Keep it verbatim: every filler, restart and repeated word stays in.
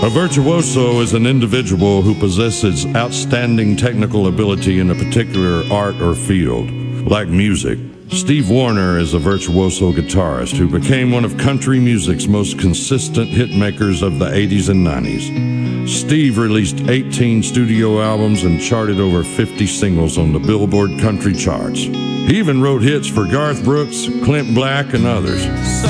A virtuoso is an individual who possesses outstanding technical ability in a particular art or field. Like music, Steve Wariner is a virtuoso guitarist who became one of country music's most consistent hit makers of the eighties and nineties. Steve released eighteen studio albums and charted over fifty singles on the Billboard country charts. He even wrote hits for Garth Brooks, Clint Black, and others.